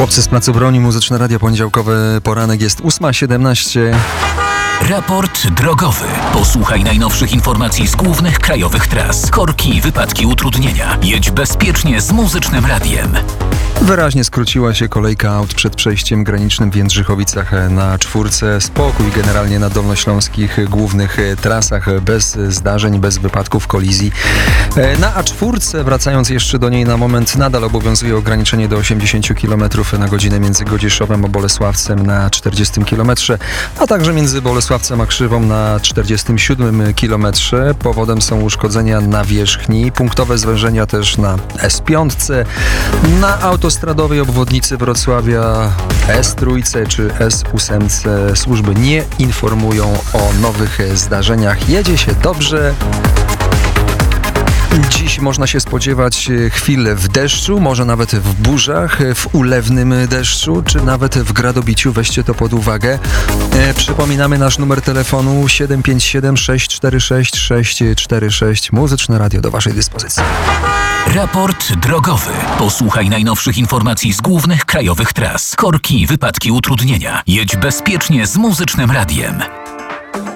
Chłopcy z Placu Broni, Muzyczne Radio, poniedziałkowy poranek, jest 8:17. Raport drogowy. Posłuchaj najnowszych informacji z głównych krajowych tras. Korki, wypadki, utrudnienia. Jedź bezpiecznie z Muzycznym Radiem. Wyraźnie skróciła się kolejka aut przed przejściem granicznym w Jędrzychowicach na czwórce. Spokój generalnie na dolnośląskich głównych trasach, bez zdarzeń, bez wypadków, kolizji. Na A4, wracając jeszcze do niej na moment, nadal obowiązuje ograniczenie do 80 km na godzinę między Godzieszowem a Bolesławcem na 40 km, a także między Bolesławcem a Krzywą na 47 km. Powodem są uszkodzenia nawierzchni, punktowe zwężenia też na S5, na autostradowej obwodnicy Wrocławia S3 czy S8 służby nie informują o nowych zdarzeniach. Jedzie się dobrze. Dziś można się spodziewać chwil w deszczu, może nawet w burzach, w ulewnym deszczu, czy nawet w gradobiciu. Weźcie to pod uwagę. Przypominamy nasz numer telefonu 757 646 646. Muzyczne Radio do Waszej dyspozycji. Raport drogowy. Posłuchaj najnowszych informacji z głównych krajowych tras. Korki, wypadki, utrudnienia. Jedź bezpiecznie z Muzycznym Radiem.